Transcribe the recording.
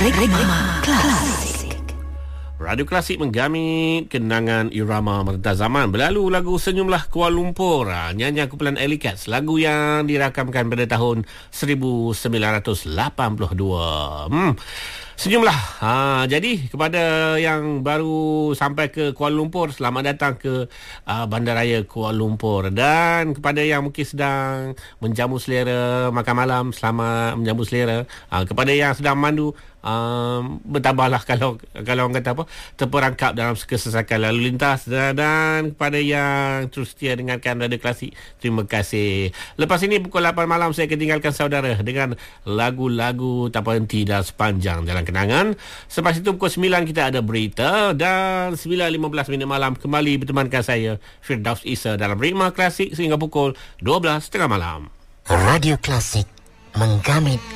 Rima Klasik. Radio Klasik menggamit kenangan irama merentah zaman. Berlalu lagu Senyumlah Kuala Lumpur, nyanyian kumpulan Alley Cats, lagu yang dirakamkan pada tahun 1982. Senyumlah. Jadi kepada yang baru sampai ke Kuala Lumpur, selamat datang ke Bandaraya Kuala Lumpur. Dan kepada yang mungkin sedang menjamu selera makan malam, selamat menjamu selera. Kepada yang sedang memandu, bertabahlah kalau orang kata apa, terperangkap dalam kesesakan lalu lintas. Dan kepada yang terus setia dengarkan Radio Klasik, terima kasih. Lepas ini pukul 8 malam saya akan tinggalkan saudara dengan lagu-lagu tanpa henti dan sepanjang jalan kenangan. Selepas itu pukul 9 kita ada berita, dan 9.15 malam kembali bertemankan saya Firdaus Isa dalam Rima Klasik sehingga pukul 12.30 malam. Radio Klasik menggamit